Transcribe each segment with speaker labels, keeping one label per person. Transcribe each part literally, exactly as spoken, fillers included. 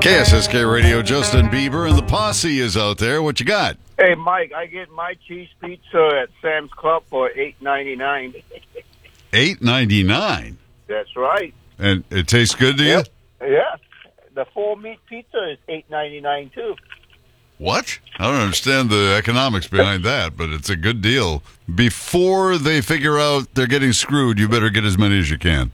Speaker 1: K S S K Radio, Justin Bieber, and the posse is out there. What you got?
Speaker 2: Hey, Mike, I get my cheese pizza at Sam's Club for eight ninety-nine.
Speaker 1: eight ninety-nine.
Speaker 2: That's right.
Speaker 1: And it tastes good to you?
Speaker 2: Yep. Yeah. The full meat pizza is eight ninety-nine too.
Speaker 1: What? I don't understand the economics behind that, but it's a good deal. Before they figure out they're getting screwed, you better get as many as you can.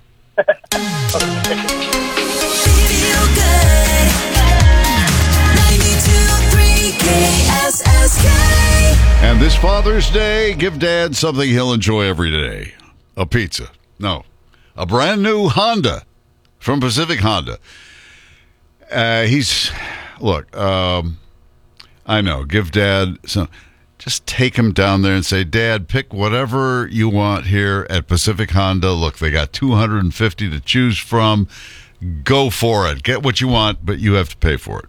Speaker 1: And this Father's Day, give Dad something he'll enjoy every day. A pizza. No. A brand new Honda from Pacific Honda. Uh, he's, look, um, I know, give Dad some, just take him down there and say, Dad, pick whatever you want here at Pacific Honda. Look, they got two hundred fifty to choose from. Go for it. Get what you want, but you have to pay for it.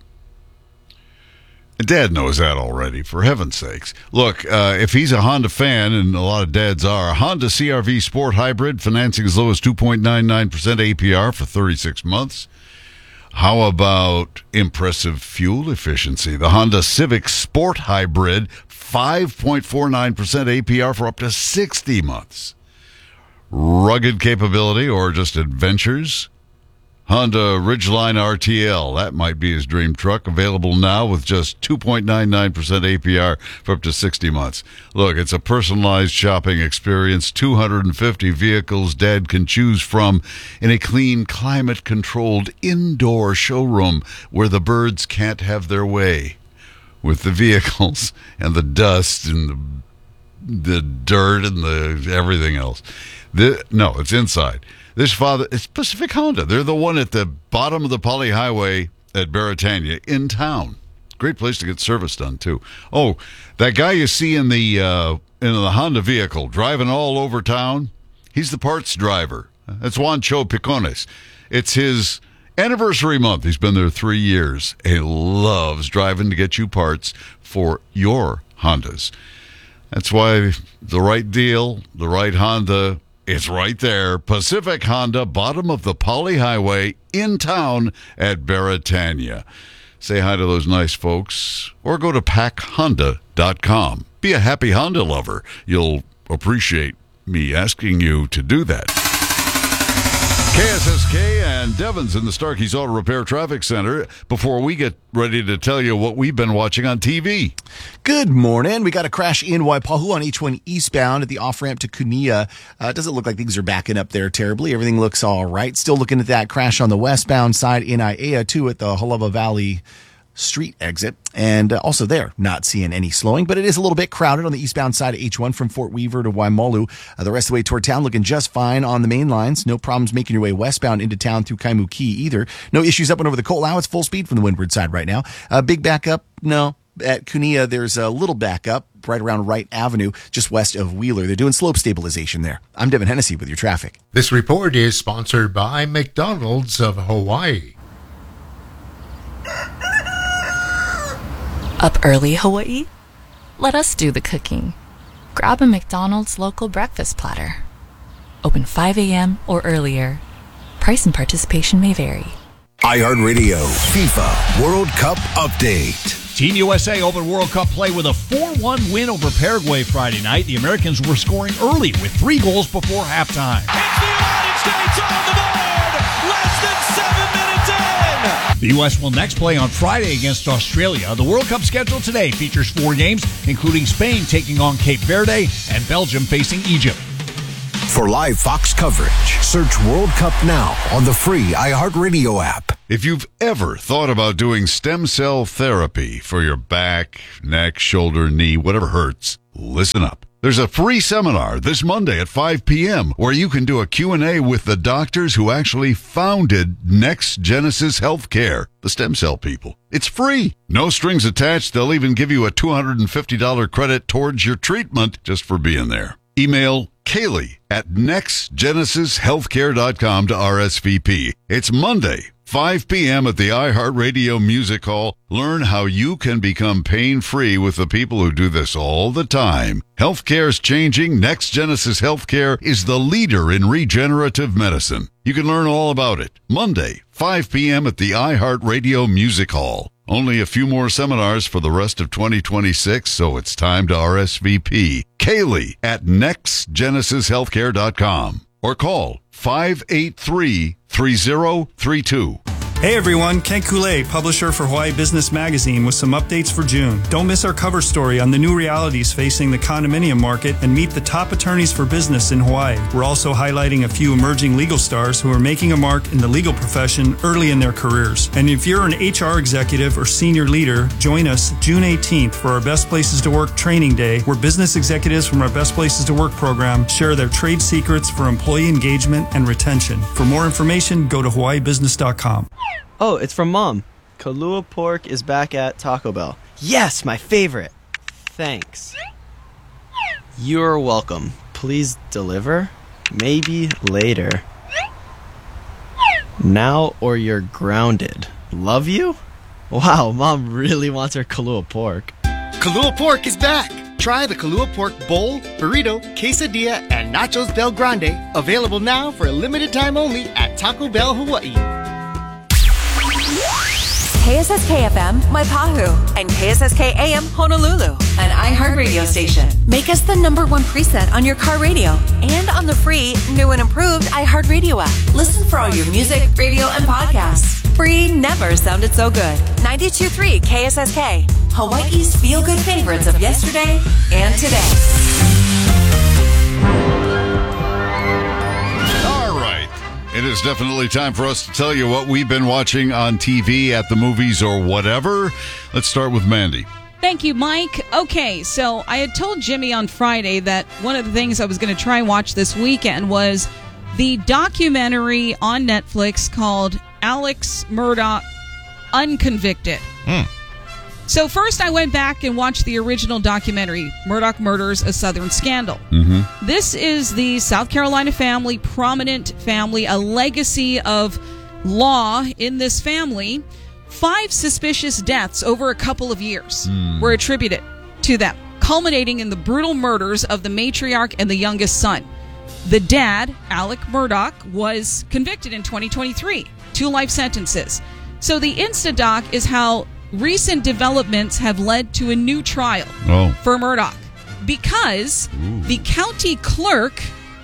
Speaker 1: Dad knows that already, for heaven's sakes. Look, uh, if he's a Honda fan, and a lot of dads are, a Honda C R V Sport Hybrid, financing as low as two point nine nine percent A P R for thirty-six months. How about impressive fuel efficiency? The Honda Civic Sport Hybrid, five point four nine percent A P R for up to sixty months. Rugged capability or just adventures? Honda Ridgeline R T L, that might be his dream truck, available now with just two point nine nine percent A P R for up to sixty months. Look, it's a personalized shopping experience, two hundred fifty vehicles Dad can choose from in a clean, climate-controlled indoor showroom where the birds can't have their way with the vehicles and the dust and the, the dirt and the everything else. The, no, it's inside. This father, it's Pacific Honda. They're the one at the bottom of the Poly Highway at Beretania in town. Great place to get service done, too. Oh, that guy you see in the uh, in the Honda vehicle driving all over town, he's the parts driver. That's Juancho Picones. It's his anniversary month. He's been there three years. He loves driving to get you parts for your Hondas. That's why the right deal, the right Honda, it's right there. Pacific Honda, bottom of the Poly Highway in town at Beretania. Say hi to those nice folks or go to pack honda dot com. Be a happy Honda lover. You'll appreciate me asking you to do that. K S S K and Devon's in the Starkey's Auto Repair Traffic Center before we get ready to tell you what we've been watching on T V.
Speaker 3: Good morning. We got a crash in Waipahu on H one eastbound at the off-ramp to Kunia. Uh, it doesn't look like things are backing up there terribly. Everything looks all right. Still looking at that crash on the westbound side in Aiea, too, at the Haluva Valley Street exit. And uh, also there, not seeing any slowing, but it is a little bit crowded on the eastbound side of H one from Fort Weaver to Waimalu. Uh, the rest of the way toward town looking just fine on the main lines. No problems making your way westbound into town through Kaimuki either. No issues up and over the Ko'olau. It's full speed from the windward side right now. Uh, big backup? No. At Kunia, there's a little backup right around Wright Avenue, just west of Wheeler. They're doing slope stabilization there. I'm Devin Hennessy with your traffic.
Speaker 4: This report is sponsored by McDonald's of Hawaii.
Speaker 5: Up early, Hawaii? Let us do the cooking. Grab a McDonald's local breakfast platter. Open five a.m. or earlier. Price and participation may vary.
Speaker 6: iHeartRadio FIFA World Cup Update.
Speaker 7: Team U S A opened World Cup play with a four one win over Paraguay Friday night. The Americans were scoring early with three goals before halftime.
Speaker 8: It's the United States on the board! Less than seven minutes in!
Speaker 7: The U S will next play on Friday against Australia. The World Cup schedule today features four games, including Spain taking on Cape Verde and Belgium facing Egypt.
Speaker 6: For live Fox coverage, search World Cup now on the free iHeartRadio app.
Speaker 1: If you've ever thought about doing stem cell therapy for your back, neck, shoulder, knee, whatever hurts, listen up. There's a free seminar this Monday at five p.m. where you can do a Q and A with the doctors who actually founded Next Genesis Healthcare, the stem cell people. It's free. No strings attached. They'll even give you a two hundred fifty dollars credit towards your treatment just for being there. Email Kaylee at next genesis healthcare dot com to R S V P. It's Monday, five p.m. at the iHeartRadio Music Hall. Learn how you can become pain-free with the people who do this all the time. Healthcare's changing. Next Genesis Healthcare is the leader in regenerative medicine. You can learn all about it Monday, five p.m. at the iHeartRadio Music Hall. Only a few more seminars for the rest of twenty twenty-six, so it's time to R S V P. Kaylee at next genesis healthcare dot com or call five eight three, three zero three two.
Speaker 9: Hey everyone, Kent Koulé, publisher for Hawaii Business Magazine with some updates for June. Don't miss our cover story on the new realities facing the condominium market and meet the top attorneys for business in Hawaii. We're also highlighting a few emerging legal stars who are making a mark in the legal profession early in their careers. And if you're an H R executive or senior leader, join us June eighteenth for our Best Places to Work Training Day, where business executives from our Best Places to Work program share their trade secrets for employee engagement and retention. For more information, go to hawaii business dot com.
Speaker 10: Oh, it's from Mom. Kalua Pork is back at Taco Bell. Yes, my favorite. Thanks. You're welcome. Please deliver. Maybe later. Now or you're grounded. Love you? Wow, Mom really wants her Kalua Pork.
Speaker 11: Kalua Pork is back. Try the Kalua Pork Bowl, Burrito, Quesadilla, and Nachos Del Grande. Available now for a limited time only at Taco Bell Hawaii.
Speaker 12: K S S K F M, Maipahu, and K S S K A M, Honolulu, an iHeartRadio station. Make us the number one preset on your car radio and on the free, new and improved iHeartRadio app. Listen for all your music, radio, and podcasts. Free never sounded so good. ninety-two point three K S S K, Hawaii's feel-good favorites of yesterday and today.
Speaker 1: It is definitely time for us to tell you what we've been watching on T V, at the movies, or whatever. Let's start with Mandy.
Speaker 13: Thank you, Mike. Okay, so I had told Jimmy on Friday that one of the things I was going to try and watch this weekend was the documentary on Netflix called Alex Murdaugh Unconvicted.
Speaker 14: Hmm.
Speaker 13: So first I went back and watched the original documentary, Murdaugh Murders, A Southern Scandal.
Speaker 1: Mm-hmm.
Speaker 13: This is the South Carolina family, prominent family, a legacy of law in this family. Five suspicious deaths over a couple of years
Speaker 1: mm.
Speaker 13: were attributed to them, culminating in the brutal murders of the matriarch and the youngest son. The dad, Alec Murdaugh, was convicted in twenty twenty-three, two life sentences. So the Instadoc is how recent developments have led to a new trial
Speaker 1: oh.
Speaker 13: for Murdaugh because
Speaker 1: Ooh.
Speaker 13: the county clerk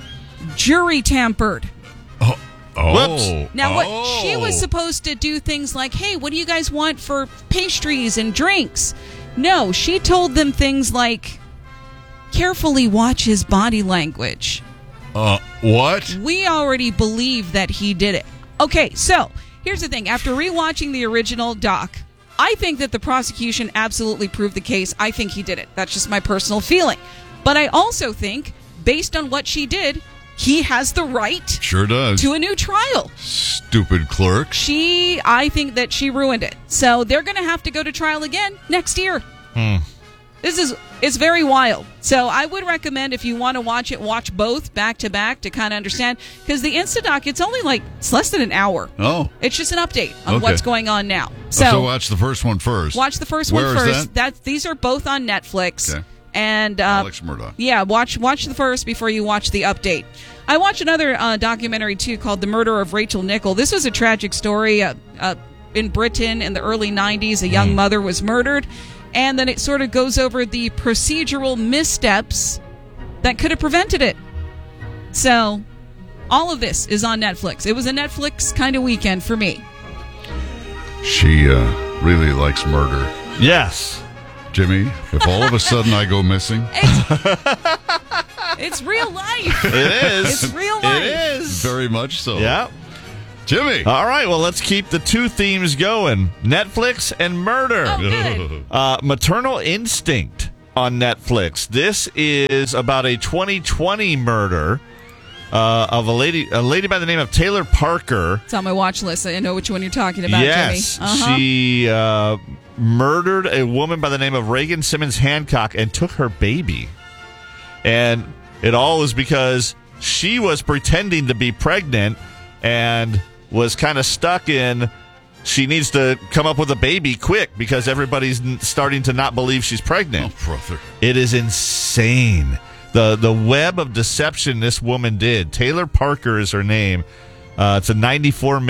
Speaker 13: jury tampered.
Speaker 1: Oh. Oh.
Speaker 14: Whoops.
Speaker 13: Now, what
Speaker 1: oh.
Speaker 13: she was supposed to do things like, hey, what do you guys want for pastries and drinks? No, she told them things like, carefully watch his body language.
Speaker 1: Uh, what?
Speaker 13: We already believe that he did it. Okay, so here's the thing. After rewatching the original doc, I think that the prosecution absolutely proved the case. I think he did it. That's just my personal feeling. But I also think, based on what she did, he has the right
Speaker 1: sure does.
Speaker 13: to a new trial.
Speaker 1: Stupid clerk.
Speaker 13: She, I think that she ruined it. So they're going to have to go to trial again next year.
Speaker 14: Hmm.
Speaker 13: This is, it's very wild. So I would recommend, if you want to watch it, watch both back to back to kind of understand. Because the Instadoc, it's only like, it's less than an hour.
Speaker 1: Oh.
Speaker 13: It's just an update on
Speaker 1: Okay.
Speaker 13: what's going on now.
Speaker 1: So,
Speaker 13: So,
Speaker 1: so watch the first one first.
Speaker 13: watch the first
Speaker 1: Where
Speaker 13: one
Speaker 1: is
Speaker 13: first.
Speaker 1: that?
Speaker 13: That these are both on Netflix.
Speaker 1: Okay.
Speaker 13: And uh,
Speaker 1: Alex Murdaugh.
Speaker 13: yeah, watch watch the first before you watch the update. I watched another uh, documentary too called "The Murder of Rachel Nichol." This was a tragic story. Uh, uh, in Britain in the early nineties, a young mother was murdered, and then it sort of goes over the procedural missteps that could have prevented it. So, all of this is on Netflix. It was a Netflix kind of weekend for me.
Speaker 1: She uh, really likes murder.
Speaker 14: Yes.
Speaker 1: Jimmy, if all of a sudden I go missing,
Speaker 13: It's real life.
Speaker 14: It is.
Speaker 13: It's real life.
Speaker 14: It is.
Speaker 1: very much so.
Speaker 14: Yeah.
Speaker 1: Jimmy.
Speaker 14: All right, well, let's keep the two themes going. Netflix and murder.
Speaker 13: Oh, good.
Speaker 14: Uh, Maternal Instinct on Netflix. This is about a twenty twenty murder uh, of a lady a lady by the name of Taylor Parker.
Speaker 13: It's on my watch list. I know which one you're talking about,
Speaker 14: yes,
Speaker 13: Jimmy. Uh-huh.
Speaker 14: she uh, murdered a woman by the name of Reagan Simmons Hancock and took her baby. And it all was because she was pretending to be pregnant and was kind of stuck in she needs to come up with a baby quick because everybody's n- starting to not believe she's pregnant.
Speaker 1: Oh, brother.
Speaker 14: It is insane. The the web of deception this woman did. Taylor Parker is her name. Uh, it's a ninety-four minute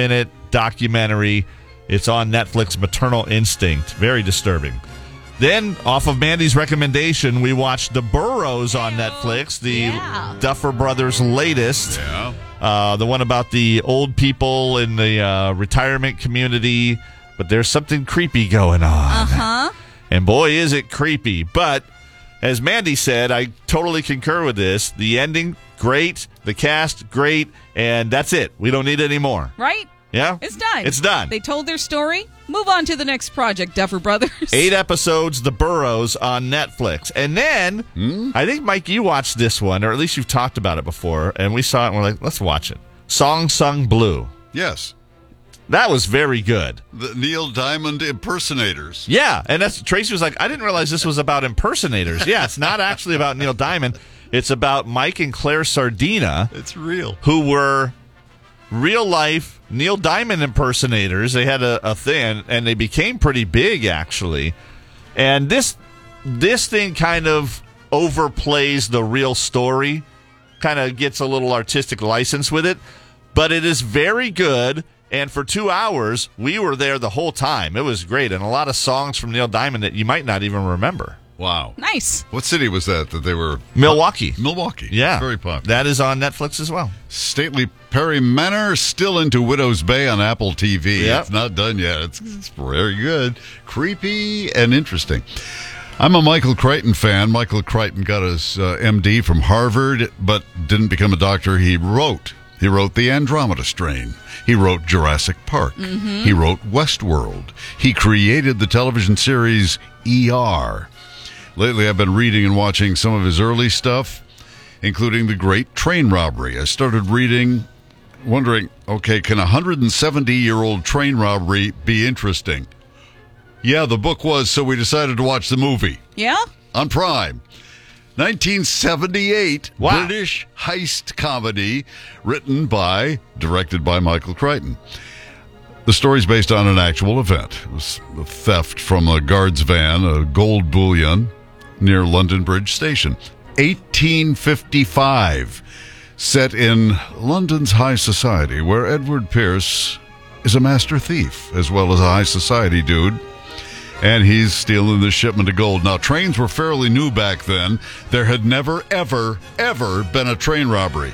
Speaker 14: documentary. It's on Netflix, Maternal Instinct. Very disturbing. Then, off of Mandy's recommendation, we watched The Burrows on Netflix, the
Speaker 13: Yeah.
Speaker 14: Duffer Brothers' latest.
Speaker 1: Yeah.
Speaker 14: Uh, the one about the old people in the uh, retirement community. But there's something creepy going on.
Speaker 13: Uh-huh.
Speaker 14: And boy, is it creepy. But as Mandy said, I totally concur with this. The ending, great. The cast, great. And that's it. We don't need any more.
Speaker 13: Right?
Speaker 14: Yeah?
Speaker 13: It's done.
Speaker 14: It's done.
Speaker 13: They told their story. Move on to the next project, Duffer Brothers.
Speaker 14: Eight episodes, The Burrows on Netflix. And then,
Speaker 1: Hmm?
Speaker 14: I think, Mike, you watched this one, or at least you've talked about it before, and we saw it and we're like, let's watch it. Song Sung Blue.
Speaker 1: Yes.
Speaker 14: That was very good.
Speaker 1: The Neil Diamond impersonators.
Speaker 14: Yeah, and that's Tracy was like, I didn't realize this was about impersonators. Yeah, it's not actually about Neil Diamond. It's about Mike and Claire Sardina.
Speaker 1: It's real.
Speaker 14: Who were real life Neil Diamond impersonators. They had a, a thing, and they became pretty big, actually. And this this thing kind of overplays the real story, kind of gets a little artistic license with it, but it is very good. And for two hours, we were there the whole time. It was great, and a lot of songs from Neil Diamond that you might not even remember.
Speaker 1: Wow.
Speaker 13: Nice.
Speaker 1: What city was that that they were?
Speaker 14: Milwaukee.
Speaker 1: Milwaukee.
Speaker 14: Yeah.
Speaker 1: Very popular.
Speaker 14: That is on Netflix as well.
Speaker 1: Stately Perry Manor, still into Widow's Bay on Apple T V.
Speaker 14: Yep.
Speaker 1: It's not done yet. It's, it's very good. Creepy and interesting. I'm a Michael Crichton fan. Michael Crichton got his uh, M D from Harvard, but didn't become a doctor. He wrote. He wrote The Andromeda Strain. He wrote Jurassic Park.
Speaker 13: Mm-hmm.
Speaker 1: He wrote Westworld. He created the television series E R. Lately, I've been reading and watching some of his early stuff, including The Great Train Robbery. I started reading, wondering, okay, can a one hundred seventy-year-old train robbery be interesting? Yeah, the book was, so we decided to watch the movie.
Speaker 13: Yeah?
Speaker 1: On Prime. nineteen seventy-eight
Speaker 14: Wow.
Speaker 1: British heist comedy written by, directed by Michael Crichton. The story's based on an actual event. It was a theft from a guard's van, a gold bullion, near London Bridge Station. eighteen fifty-five, set in London's high society, where Edward Pierce is a master thief, as well as a high society dude. And he's stealing this shipment of gold. Now, trains were fairly new back then. There had never, ever, ever been a train robbery.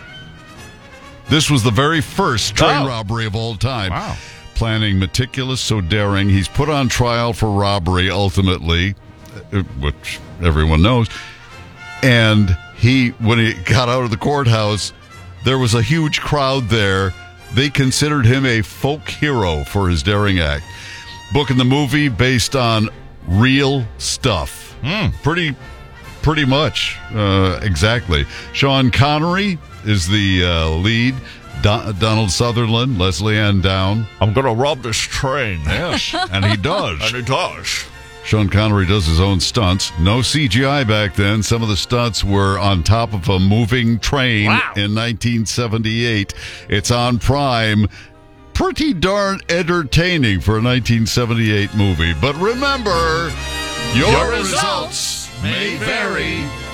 Speaker 1: This was the very first train
Speaker 14: Oh.
Speaker 1: robbery of all time.
Speaker 14: Wow.
Speaker 1: Planning meticulous, so daring. He's put on trial for robbery, ultimately, uh, which everyone knows. And he, when he got out of the courthouse, there was a huge crowd there. They considered him a folk hero for his daring act. Book and the movie based on real stuff.
Speaker 14: Mm.
Speaker 1: Pretty, pretty much, uh, exactly. Sean Connery is the uh, lead. Don- Donald Sutherland, Leslie Ann Down.
Speaker 14: I'm going to rob this train.
Speaker 1: Yes, and he does.
Speaker 14: And he does.
Speaker 1: Sean Connery does his own stunts. No C G I back then. Some of the stunts were on top of a moving train
Speaker 14: Wow.
Speaker 1: in nineteen seventy-eight. It's on Prime. Pretty darn entertaining for a nineteen seventy-eight movie. But remember, your,
Speaker 14: Your
Speaker 1: results
Speaker 14: results
Speaker 1: may
Speaker 14: may
Speaker 1: vary.
Speaker 14: vary.